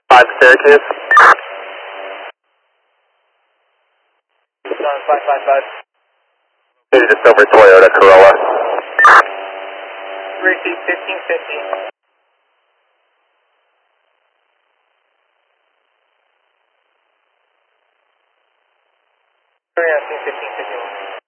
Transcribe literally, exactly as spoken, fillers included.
five Syracuse. John five five five. Hey, just over Toyota Corolla. Receive fifteen fifty. Sorry, asking fifteen fifty-one.